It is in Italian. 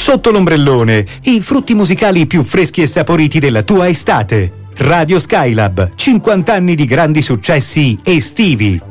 Sotto l'ombrellone, i frutti musicali più freschi e saporiti della tua estate. Radio Skylab, 50 anni di grandi successi estivi.